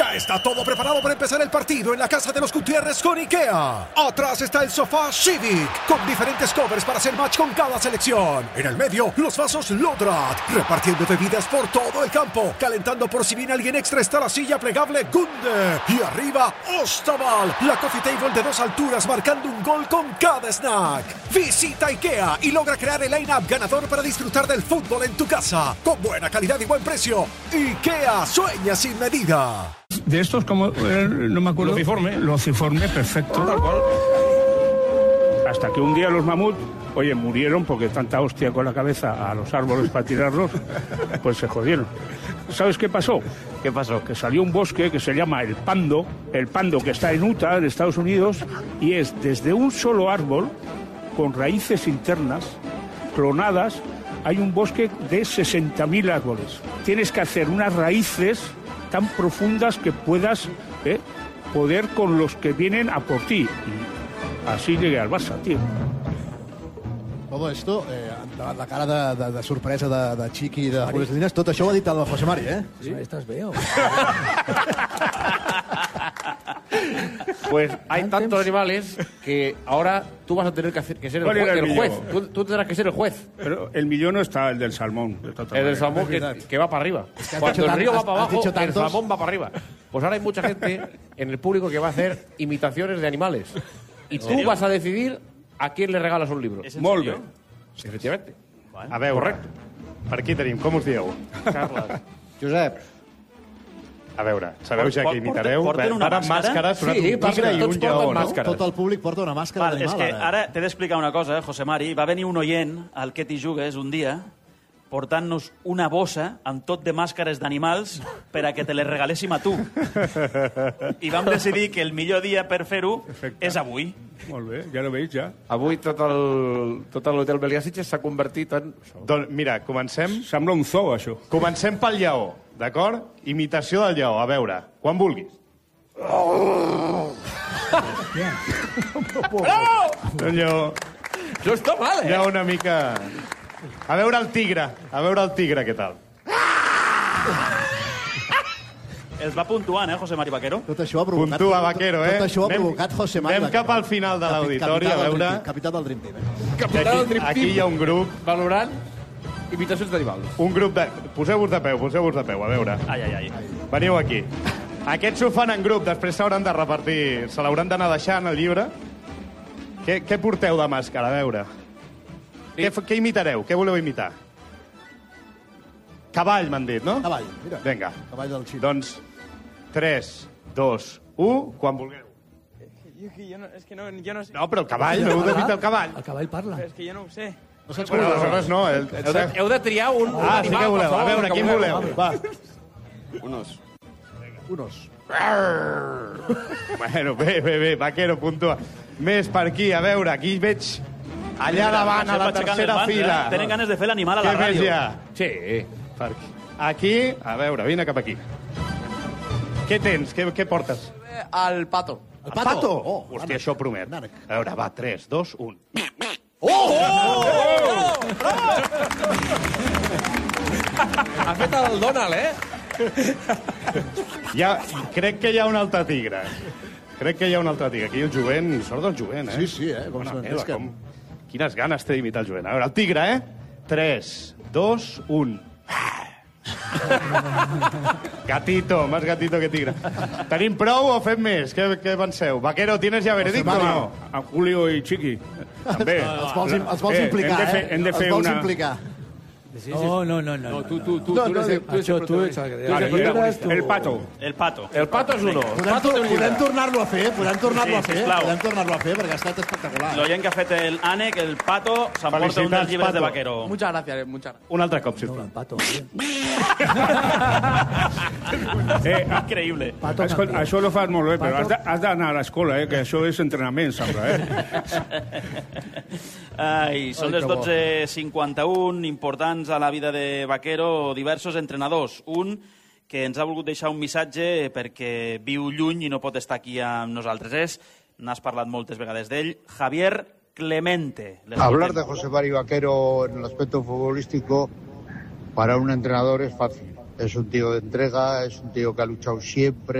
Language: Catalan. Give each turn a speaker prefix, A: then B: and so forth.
A: Ya está todo preparado para empezar el partido en la casa de los Gutiérrez con IKEA. Atrás está el sofá Civic, con diferentes covers para hacer match con cada selección. En el medio, los vasos Lodrat, repartiendo bebidas por todo el campo. Calentando por si viene alguien extra está la silla plegable Gunde. Y arriba, Ostaval, la coffee table de 2 alturas marcando un gol con cada snack. Visita IKEA y logra crear el line-up ganador para disfrutar del fútbol en tu casa. Con buena calidad y buen precio. IKEA, sueña sin medida.
B: De estos, como no me acuerdo. Lociforme, perfecto. Tal cual. Hasta que un día los mamuts, oye, murieron porque tanta hostia con la cabeza a los árboles para tirarlos, pues se jodieron. ¿Sabes qué pasó?
C: ¿Qué pasó?
B: Que salió un bosque que se llama el Pando que está en Utah, en Estados Unidos, y es desde un solo árbol, con raíces internas, clonadas, hay un bosque de 60.000 árboles. Tienes que hacer unas raíces tan profundas que puedas poder con los que vienen a por ti. Y así llegué al Barça, tío.
D: Todo esto, la cara de sorpresa de Chiqui i de Julio Salinas, tot això ho ha dit el José Mari, ¿eh?
E: Sí. Estás veo.
C: Pues hay tantos animales que ahora tú vas a tener que ser el juez. Tú tendrás que ser el juez.
B: Pero el millón no está, el del salmón.
C: El del salmón que va para arriba. Cuando el río va para abajo, el salmón va para arriba. Pues ahora hay mucha gente en el público que va a hacer imitaciones de animales. Y tú vas a decidir a quién le regalas un libro.
B: Molt bé.
C: Efectivamente.
F: A veure, correcte. Per aquí tenim, com us dieu?
C: Carles.
F: Josep. A veure, sabeu ja que imitareu?
E: Porten una màscara?
F: Un tigre i un lleó, no?
D: Tot el públic porta una màscara d'animal.
E: És que ara t'he d'explicar una cosa, José Mari. Va venir un oient al Que t'hi jugues un dia portant-nos una bossa amb tot de màscares d'animals per a que te les regaléssim a tu. I vam decidir que el millor dia per fer-ho és avui.
B: Molt bé, ja lo veig, ja.
C: Avui tot l'hotel Melià Sitges s'ha convertit en...
F: Doncs mira, comencem...
B: Sembla un zoo, això.
F: Comencem pel lleó, d'acord? Imitació del lleó, a veure, quan vulguis. Un lleó...
C: Això està mal,
F: Hi ha una mica... A veure el tigre, què tal?
E: Els va puntuant, José Mari Vaquero?
D: Tot això ha provocat...
F: Puntua, Vaquero,
D: Tot això ha provocat José Mari
F: Anem cap al final de l'auditori, a veure...
D: Capità del Dream Team.
C: Capità del Dream Team.
F: Aquí hi ha un grup...
C: Valorant imitacions d'animals.
F: Un grup de... Poseu-vos de peu, a veure.
E: Ai.
F: Veniu aquí. Aquests ho fan en grup, després s'hauran de repartir... Se l'hauran d'anar deixant, el llibre. Què porteu de màscara, a veure? Què imitareu? Què voleu imitar? Cavall, m'han dit, no?
D: Cavall, mira.
F: Vinga.
D: Cavall del Xile.
F: Doncs 3, 2, 1, quan vulgueu.
G: És que jo no sé.
F: No, però el cavall, no heu d'imitar el cavall.
E: El cavall parla.
G: És que jo no ho sé.
D: No saps
F: Bueno,
D: com...
F: aleshores no.
C: Heu de triar un
F: Sí que voleu. A veure, quin voleu? Va.
D: Unos.
F: Bueno, bé, Vaquero, puntua. Més per aquí, a veure, aquí veig allà davant, a la tercera fila.
E: Tenen ganes de fer l'animal a la
F: Què més
E: ràdio.
F: hi ha?
C: Sí.
F: Per aquí, a veure, vine cap aquí. Què tens? Què portes?
C: El pato.
D: El pato?
F: Hòstia, això promet. A veure, va, 3, 2, 1.
C: Ha fet el Donald,
F: Crec que hi ha un altre tigre. Aquí el jovent, sort del jovent,
D: Sí, com
F: Bona
D: se'n
F: meva,
D: pesquen.
F: Quines ganes té d'imitar el jovent. A veure, el tigre, 3, 2, 1. Gatito, más gatito que tigre. Tenim prou o fem més? Què penseu? Vaquero, ¿tienes ya veredicto o no?
B: A Julio i Chiqui. També.
D: Els vols implicar,
B: hem de fer
D: Els vols
B: una...
D: implicar.
E: No.
C: Tu ets
B: El pato.
E: El pato.
C: El pato és uno.
D: Podem tornar-lo a fer,
E: sisplau.
D: perquè ha estat espectacular.
E: L'oient que ha fet el ànec, el pato, s'emporta un dels llibres de Vaquero.
C: Muchas gracias, muchas gracias.
F: Un altre cop, sisplau.
E: El pato. Increïble.
B: Escolta, això ho fas molt bé, però has d'anar a l'escola, que això és entrenament, sembla,
E: Ai, són les 12:51, importants a la vida de Vaquero, diversos entrenadors. Un que ens ha volgut deixar un missatge perquè viu lluny i no pot estar aquí amb nosaltres. N'has parlat moltes vegades d'ell. Javier Clemente.
H: Hablar de José Mari Vaquero en el aspecto futbolístico para un entrenador es fácil. Es un tío de entrega, es un tío que ha luchado siempre.